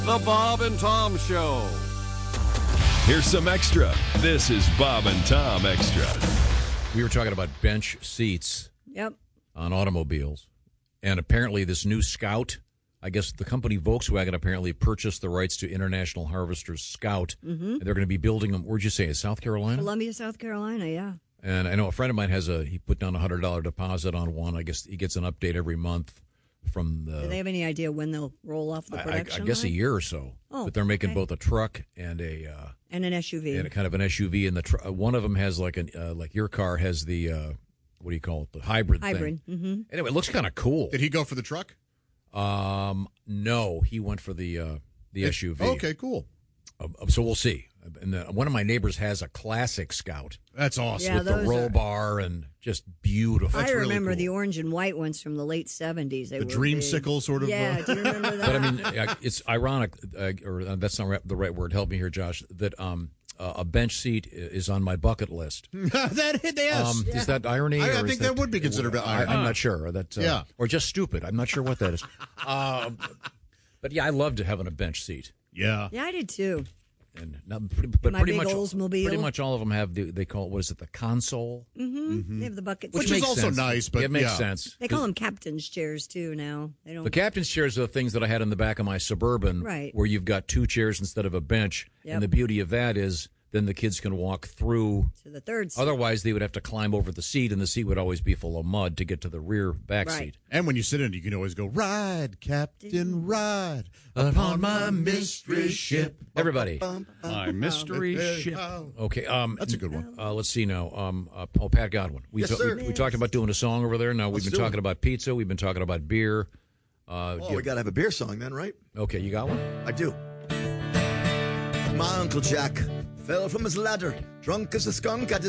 The Bob and Tom Show. Here's some extra. This is Bob and Tom Extra. We were talking about bench seats on automobiles. And apparently this new Scout, I guess the company Volkswagen apparently purchased the rights to International Harvester's Scout. Mm-hmm. And they're going to be building them, where'd you say, South Carolina? Columbia, South Carolina, yeah. And I know a friend of mine he put down a $100 deposit on one. I guess he gets an update every month from the... Do they have any idea when they'll roll off the production I guess line? A year or so. Oh, but they're making both a truck and and an SUV. And a kind of an SUV. And one of them has like your car has the, what do you call it, the hybrid thing. Mm-hmm. Anyway, it looks kind of cool. Did he go for the truck? No, he went for the SUV. Okay, cool. So we'll see. And one of my neighbors has a classic Scout. That's awesome. With the roll bar and just beautiful. I remember the orange and white ones from the late 70s. The Dreamsicle sort of. Yeah, do you remember that? But I mean, it's ironic, or that's not the right word. Help me here, Josh. That a bench seat is on my bucket list. Yes. Is that irony? I think that would be considered irony. I'm not sure. That or just stupid. I'm not sure what that is. But yeah, I loved having a bench seat. Yeah. Yeah, I did too. And pretty much Oldsmobile. Pretty much all of them have they call it, what is it, the console? Mm-hmm. They have the buckets, which is also nice, but it makes sense. They call them captain's chairs too now. They don't. The captain's chairs are the things that I had in the back of my Suburban, right, where you've got two chairs instead of a bench. Yep. And the beauty of that is then the kids can walk through to the third seat. Otherwise, they would have to climb over the seat, and the seat would always be full of mud to get to the rear back seat. And when you sit in it, you can always go, ride, Captain, ride, upon my mystery ship. Everybody. My mystery ship. Okay. That's a good one. Let's see now. Pat Godwin. We talked about doing a song over there. Now, we've been talking about pizza. We've been talking about beer. We got to have a beer song then, right? Okay, you got one? I do. My Uncle Jack fell from his ladder, drunk as a skunk at his